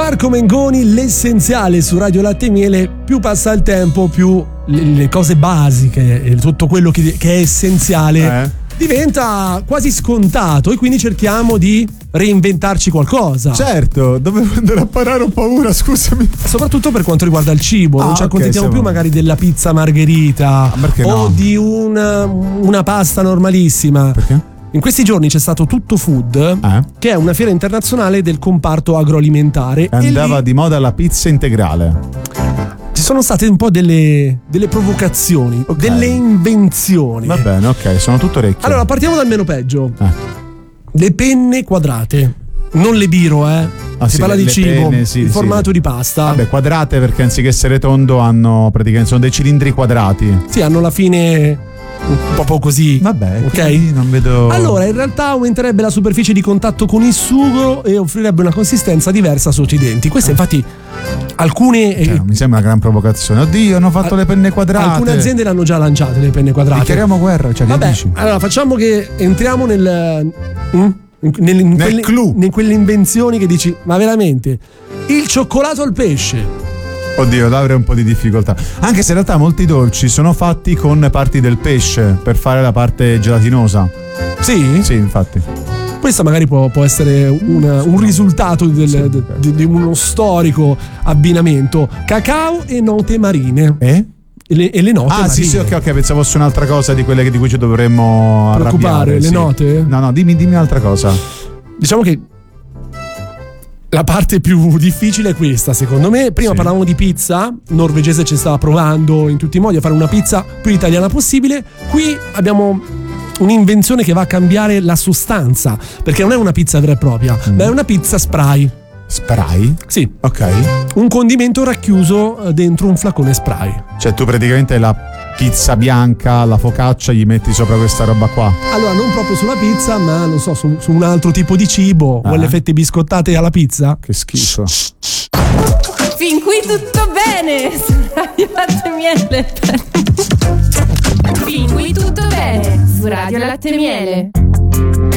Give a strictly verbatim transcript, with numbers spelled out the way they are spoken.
Marco Mengoni, l'essenziale su Radio Latte e Miele. Più passa il tempo, più le, le cose basiche e tutto quello che, che è essenziale eh. diventa quasi scontato, e quindi cerchiamo di reinventarci qualcosa. Certo, dovevo andare a parare, ho paura, scusami. Soprattutto per quanto riguarda il cibo, ah, non ci accontentiamo okay, più magari della pizza margherita o no? di una, una pasta normalissima. Perché? In questi giorni c'è stato Tutto Food, eh? che è una fiera internazionale del comparto agroalimentare. Andava lì di moda la pizza integrale. Ci sono state un po' delle, delle provocazioni, okay. delle invenzioni. Va bene, ok, sono tutto orecchio. Allora, partiamo dal meno peggio. Eh. Le penne quadrate, non le biro, eh. Ah, si sì, parla le, di le cibo, penne, sì, il formato sì. di pasta. Vabbè, quadrate perché anziché essere tondo hanno praticamente sono dei cilindri quadrati. Sì, hanno la fine un po' così. Vabbè, ok, non vedo. Allora, in realtà aumenterebbe la superficie di contatto con il sugo e offrirebbe una consistenza diversa sotto i denti. Queste, infatti, alcune. Cioè, eh, mi sembra una gran provocazione. Oddio, hanno fatto a- le penne quadrate. Alcune aziende le hanno già lanciate le penne quadrate. Dichiariamo guerra, cioè, Vabbè, che dici? allora facciamo che entriamo nel. Mm? In, nel, in nel quelle, clou. in quelle invenzioni che dici, ma veramente il cioccolato al pesce. Oddio, là avrei un po' di difficoltà. Anche se in realtà molti dolci sono fatti con parti del pesce per fare la parte gelatinosa. Sì? Sì, infatti. Questa magari può, può essere una, un risultato del, sì, de, de, di uno storico abbinamento. Cacao e note marine. Eh? E le, e le note ah marine. sì sì ok ok pensavo fosse un'altra cosa di quelle che, di cui ci dovremmo preoccupare, arrabbiare. Le sì. note? No no dimmi, dimmi un'altra cosa. Diciamo che la parte più difficile è questa, secondo me. Prima sì. parlavamo di pizza, norvegese ci stava provando in tutti i modi a fare una pizza più italiana possibile. Qui abbiamo un'invenzione che va a cambiare la sostanza, perché non è una pizza vera e propria, mm. ma è una pizza spray. Spray? Sì. Ok. Un condimento racchiuso dentro un flacone spray. Cioè tu praticamente la pizza bianca, la focaccia, gli metti sopra questa roba qua? Allora, non proprio sulla pizza, ma non so, su, su un altro tipo di cibo. Ah. O le fette biscottate alla pizza. Che schifo. Fin qui tutto bene su Radio Latte e Miele. Fin qui tutto bene su Radio Latte e Miele.